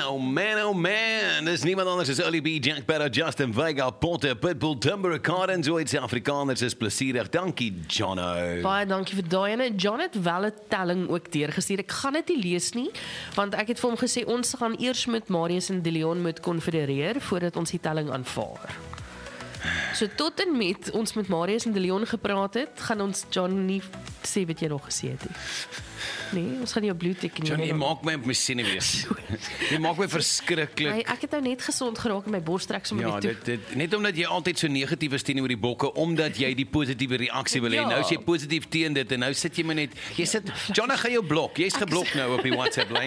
oh man, dis niemand anders as Ollie B, Jack Barrow, Justin Vega, Potter, Pitbull, Timber, Carden, so iets Afrikaners is plesierig. Dankie, Jono. Baie dankie vir daai ene. John het wel 'n telling ook deurgestuur. Ek gaan dit nie lees nie, want ek het vir hom gesê ons gaan eers met Marius en De Leon moet konfedereer voordat ons die telling aanvaar. So tot en met ons met Marius en De Leon gepraat het, gaan ons John nie sê wat jy nog gesê het nie. Nee, ons gaan jou bloedteken. John, jy maak my op my sinne wees. Jy maak my verskriklik. Ek het nou net gesond geraak in my borstrek sommer Ja, net omdat jy altyd so negatief is teenoor die bokke, omdat jy die positiewe reaksie wil hê. Ja. Nou is jy positief teen dit en nou sit jy maar net, jy sit, John, ek gaan jou blok. Jy's geblok nou op die WhatsApp lyn.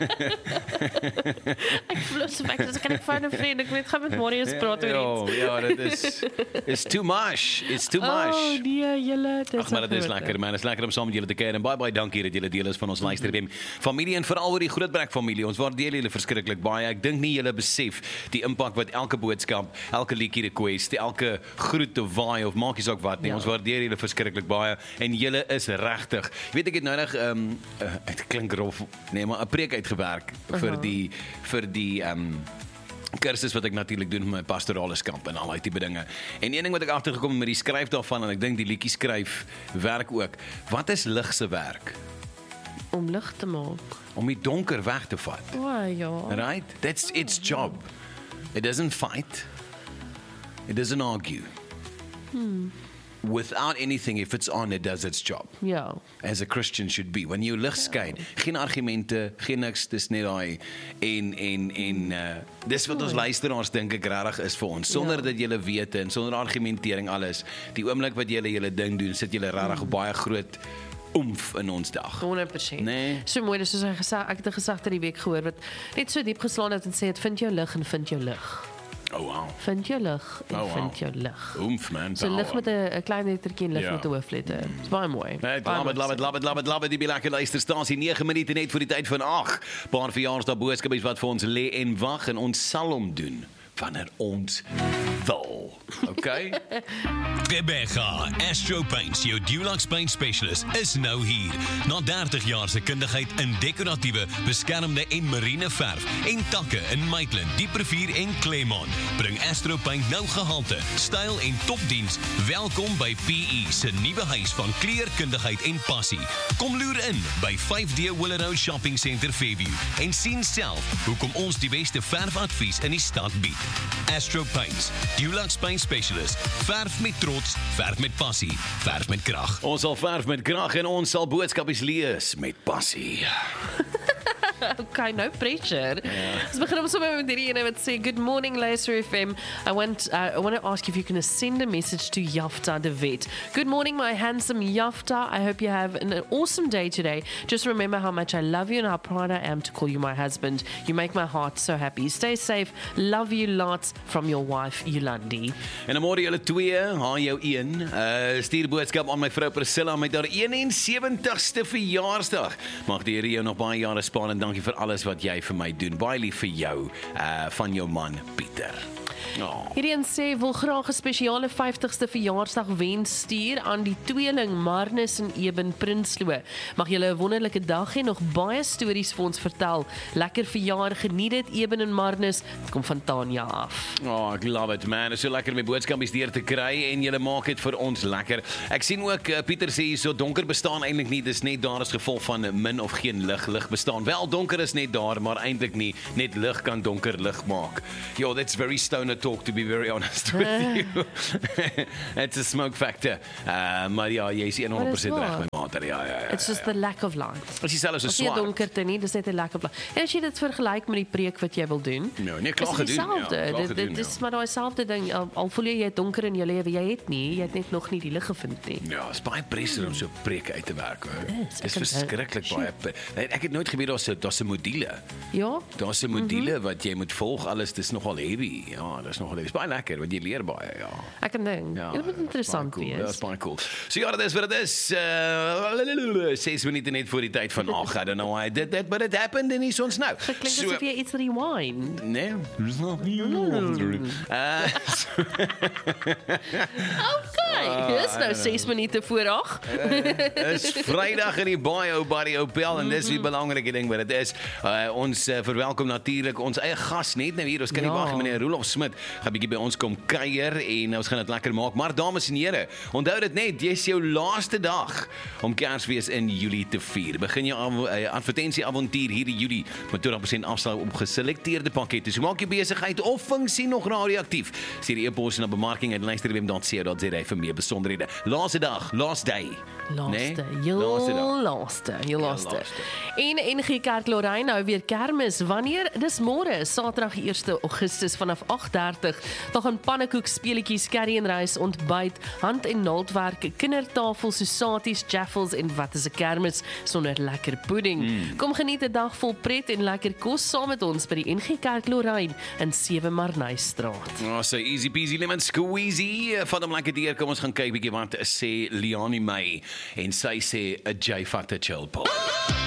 Ek voel so weg, dus kan ek vir 'n vriend, ek net gaan met Marius praat oor iets. Ja, dit is it's too much. It's too much. Oh nee, julle, dit Ag, maar dit is lekker, man. Dit is lekker om saam met julle te kuier en baie dankie dat julle deel is van ons luisterfam familie en veral oor die Grootbrek familie. Ons waardeer julle verskriklik baie. Ek dink nie julle besef die impak wat elke boodskap, elke liedjie request, elke groet of waai of maak nie saak wat nie. Ons waardeer julle verskriklik baie en julle is regtig. Jy weet ek het nou nog dit klink rof, nee, maar 'n preek uitgewerk vir die kursus wat ek natuurlik doen met my pastorale kamp en al daai tipe dinge. En een ding wat ek agtergekom met die skryf daarvan en ek dink die liedjie skryf werk ook. Wat is lig se werk? Om lig te maak. Om die donker weg te vat. O ja. Right? That's its job. It doesn't fight. It doesn't argue. Without anything, if it's on, it does its job. Ja. As a Christian should be. Wanneer jou lig skyn, geen argumente, geen niks, dis net daai en dis wat ons luisteraars dink ek regtig is vir ons. Sonder dat julle weet en sonder argumentering alles. Die oomblik wat julle ding doen, sit julle regtig op baie groot oomf in ons dag. 100%. Nee. So mooi, dis soos hy gesê, ek het 'n gesegde die week gehoor wat net so diep geslaan het en sê het vind jou lig en vind jou lig. Oh wow. Vind jou lig en vind jou lig. Oomf man. So lig met 'n klein lettertjie en lig met 'n hoofletter. Dis baie mooi. Nee, love it, die lekker luisterstasie 9 minute net voor die tyd van 8. Paar verjaarsdag boodskapies wat vir ons lê en wag en ons sal hom doen wanneer ons wil. Okay? Rebecca, Astro Paints, jou Dulux Paint Specialist, is nou hier. Na 30 jaar se kundigheid in dekoratiewe, beskermde en marine verf en takke in Maitland, Dieprivier en Claremont, bring Astro Paint nou gehalte, styl en topdiens. Welkom by PE se nuwe huis van kleurkundigheid en passie. Kom loer in by 5D Willow Shopping Center Fairview en sien self hoekom ons die beste verfadvies in die stad bied. Astro Paints, Dulux Paint Specialist. Verf met trots, verf met passie, verf met krag. Ons sal verf met krag en ons sal boodskapies lees met passie. Okay, no pressure. Let's begin op sommer met hierdie ene wat sê, good morning, Laser FM. I want to ask if you can send a message to Yafta de Wet. Good morning, my handsome Yafta. I hope you have an awesome day today. Just remember how much I love you and how proud I am to call you my husband. You make my heart so happy. Stay safe. Love you lots from your wife, Yolandi. En dan môre julle twee, haal jou een. Stuur boodskap aan my vrou Priscilla met haar 71ste verjaarsdag. Mag die Here jou nog baie jare spaan en dankie vir alles wat jy vir my doen. Baie lief vir jou, van jou man Pieter. Oh. Hierdie een sê, wil graag 'n spesiale 50ste verjaarsdag wens stuur aan die tweeling Marnus en Eben Prinsloo. Mag julle 'n wonderlike dag hê, nog baie stories vir ons vertel. Lekker verjaar, geniet dit Eben en Marnus. Dit kom van Tanya af. Oh, ek love it man. Dit is so lekker om die boodskapies deur te kry en julle maak dit vir ons lekker. Ek sien ook Pieter sê so donker bestaan eintlik nie, dis net daar as gevolg van min of geen lig. Lig bestaan wel, donker is net daar, maar eintlik nie. Net lig kan donker lig maak. Yo, that's very stoner talk, to be very honest with you. It's a smoke factor. Maar ja, jy is 100% reg met mater. Ja. It's just the lack of light. As jy selfs so As jy swart. donkerte nie, dis net 'n lack of light. En as jy dit vergelyk met die preek wat jy wil doen, Nee, klaar is gedoen. dieselfde. Ja, klaar gedoen, Dit is maar daai selfde ding. Al voel jy het donker in jou lewe, jy het nie, jy het net nog nie die lig gevind nie. Ja, is baie pressure om so 'n preek uit te werk, hoor. Yes, Dis ek kan verskriklik baie. Ek het nooit geweet daar's 'n module. Ja? Daar's 'n module wat jy moet volg. Alles dis nogal heavy. Ja, dis nogal heavy. Dis baie lekker want jy leer baie, ja. Ek kan dink. Dit moet interessant cool. wees. Ja, is baie cool. So ja, dit is wat dit is. 6 minute net voor die tyd van 8. I don't know why I did that, but it happened en is ons nou. Dit klink asof jy iets rewind. Nee. Okay. dis nou 6 minute voor 8. Dis Vrydag in die baie ou Barry Opel en dis die belangrike ding wat dit is. Ons verwelkom natuurlik ons eie gas net nou hier. Ons kan nie wag, meneer Roelof Smit gaan bietjie by ons kom kuier en ons gaan dit lekker maak. Maar dames en here, onthou dit net, dis jou laaste dag om Kersfees in Julie te vier. Begin jou advertensie avontuur hierdie Julie met 20% afslag op geselekteerde pakkette. So maak jou besigheid of funksie nog radioaktief. Stuur e-pos na bemarking@luisterwem.co.za vir meer besonderhede. Laaste dag, last day. Laaste, heel laaste. En NG Kerk Lorraine nou weer kermis. Wanneer? Dis môre, Saterdag 1 Augustus vanaf 8:30. Daar gaan pannekoek, speletjies, curry en rys, ontbyt, hand- en naaldwerk, kindertafel, sosaties, jaffles en wat is 'n kermis sonder lekker pudding. Kom geniet 'n dag vol pret en lekker kos saam met ons by die NG Kerk Lorraine in 7 Marnuystraat. So easy peasy lemon squeezy. Van hom lekker deur, kom ons gaan kyk bietjie wat sê Liani May en sy sê 'n J Factor chill pop.